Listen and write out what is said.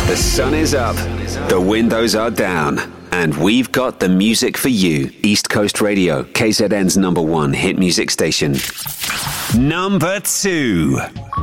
The sun is up, the windows are down, and we've got the music for you. East Coast Radio, KZN's #1 hit music station. Number 2.